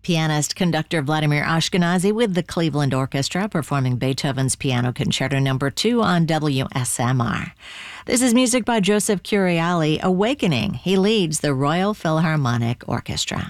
Pianist conductor Vladimir Ashkenazy with the Cleveland Orchestra performing Beethoven's Piano Concerto No. 2 on WSMR. This is music by Joseph Curiali, Awakening. He leads the Royal Philharmonic Orchestra.